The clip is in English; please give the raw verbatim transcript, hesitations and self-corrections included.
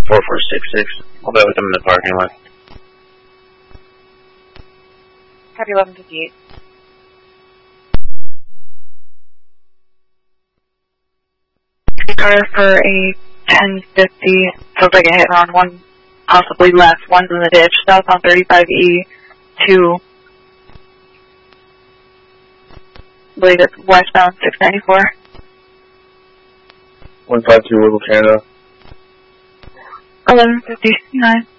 four four six six. I'll be with them in the parking lot. Copy eleven fifty-eight. Car for a ten fifty. Sounds like a hit on one, possibly left. One's in the ditch. South on thirty-five E two. I believe it's westbound six ninety-four. one five two Little Canada. eleven fifty-nine.